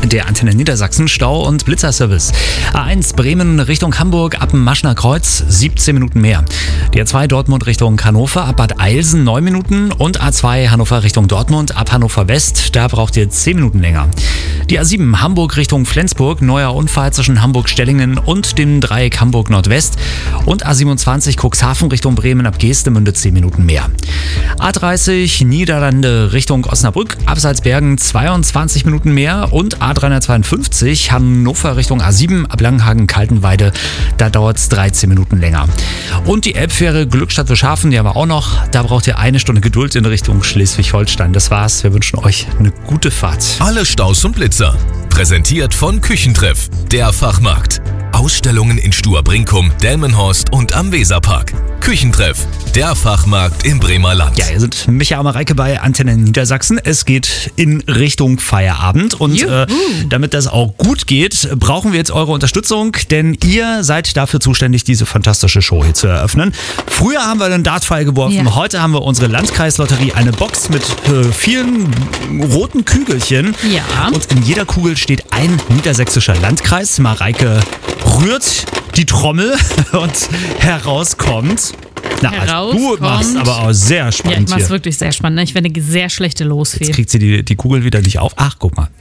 der Antenne Niedersachsen Stau- und Blitzerservice. A1 Bremen Richtung Hamburg ab dem Maschner Kreuz 17 Minuten mehr. Die A2 Dortmund Richtung Hannover ab Bad Eilsen 9 Minuten und A2 Hannover Richtung Dortmund ab Hannover West, da braucht ihr 10 Minuten länger. Die A7 Hamburg Richtung Flensburg, neuer Unfall zwischen Hamburg-Stellingen und dem Dreieck Hamburg Nordwest und A27 Cuxhaven Richtung Bremen ab Geestemünde 10 Minuten mehr. A30 Niederlande Richtung Osnabrück ab Salzbergen 22 Minuten mehr und A352 Hannover Richtung A7 ab Langenhagen-Kaltenweide, da dauert es 13 Minuten länger. Und die Elbfähre Glückstadt-Wilshafen, die haben wir auch noch, da braucht ihr 1 Stunde Geduld in Richtung Schleswig-Holstein. Das war's, wir wünschen euch eine gute Fahrt. Alle Staus und Blitzer. Präsentiert von Küchentreff, der Fachmarkt. Ausstellungen in Stuhr-Brinkum, Delmenhorst und am Weserpark. Küchentreff, der Fachmarkt im Bremer Land. Ja, hier sind Micha und Mareike bei Antenne Niedersachsen. Es geht in Richtung Feierabend und damit das auch gut geht, brauchen wir jetzt eure Unterstützung, denn ihr seid dafür zuständig, diese fantastische Show hier zu eröffnen. Früher haben wir einen Dartpfeil geworfen, heute haben wir unsere Landkreislotterie, eine Box mit vielen roten Kügelchen. Ja. Und in jeder Kugel steht ein niedersächsischer Landkreis. Mareike rührt die Trommel und herauskommt. Du machst aber auch sehr spannend. Ja, ich mach's hier. wirklich sehr spannend. Ich werde eine sehr schlechte Losfee. Jetzt kriegt sie die Kugel wieder nicht auf. Ach, guck mal.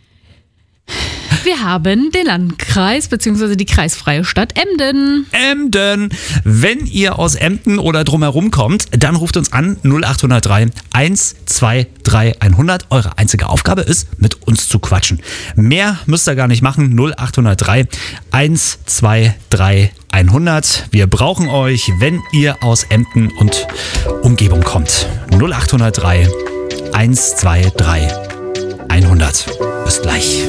Wir haben den Landkreis bzw. die kreisfreie Stadt Emden. Emden. Wenn ihr aus Emden oder drumherum kommt, dann ruft uns an 0803 123 100. Eure einzige Aufgabe ist, mit uns zu quatschen. Mehr müsst ihr gar nicht machen. 0803 123 100. Wir brauchen euch, wenn ihr aus Emden und Umgebung kommt. 0803 123 100. Bis gleich.